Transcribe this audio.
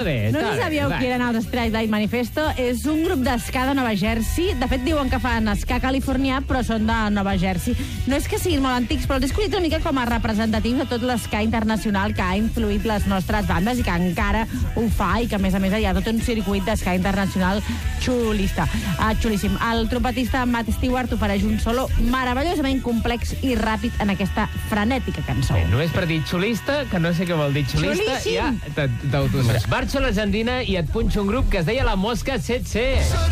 bé. No sé si sabíeu qui eren els Straight Light Manifesto. És un grup d'esca de Nova Jersey. De fet, diuen que fan esca californià, però són de Nova Jersey. No és que siguin molt antics, però els he escollit una mica com a representatius de tot l'esca internacional que ha influït les nostres bandes i que encara ho fa, i que, a més, hi ha tot un circuit d'esca internacional xulíssim. El trompetista Matt Stewart ofereix un solo meravellosament complex i ràpid en aquesta frenètica cançó. Bé, només per dir xulista, que no sé què vol dir xulista, Xulíssim. ja t'autosaps. Marxo a l'Argentina i et punxo un grup que es deia La Mosca 7C.